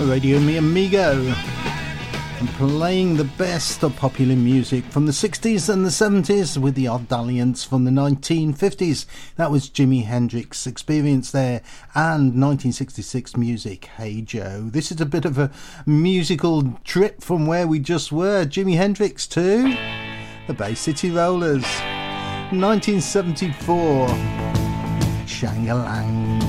Radio Mi Amigo, and playing the best of popular music from the 60s and the 70s with the odd dalliance from the 1950s. That was Jimi Hendrix Experience there, and 1966 music, Hey Joe. This is a bit of a musical trip from where we just were, Jimi Hendrix to the Bay City Rollers. 1974, Shang-a-Lang.